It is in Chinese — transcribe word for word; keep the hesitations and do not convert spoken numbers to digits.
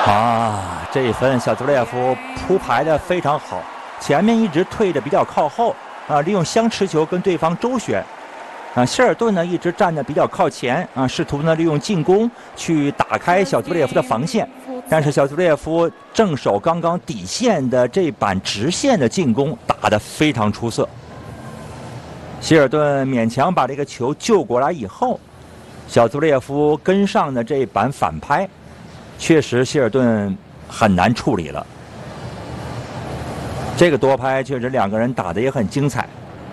啊，这一分小泽列夫铺排的非常好，前面一直退的比较靠后啊，利用相持球跟对方周旋。啊，希尔顿呢一直站的比较靠前啊，试图呢利用进攻去打开小泽列夫的防线，但是小泽列夫正手刚刚底线的这板直线的进攻打得非常出色。希尔顿勉强把这个球救过来以后，小泽列夫跟上的这一板反拍，确实希尔顿很难处理了。这个多拍确实两个人打得也很精彩。